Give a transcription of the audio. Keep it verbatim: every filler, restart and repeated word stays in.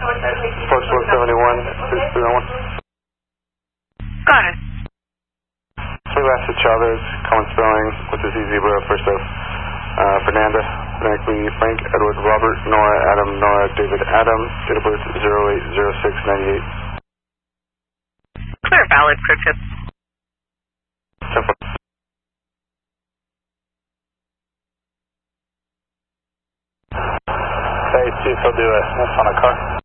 Post one seventy-one, six three one. Got it. Three last to Chavez, Cohen Spelling, with the Z Zebra, first of uh, Fernanda, phonetically Frank, Edward, Robert, Nora, Adam, Nora, David, Adam, date of birth zero eight zero six ninety-eight. Clear valid, clear tip. Simple. Hey, see if he'll do a F on a car.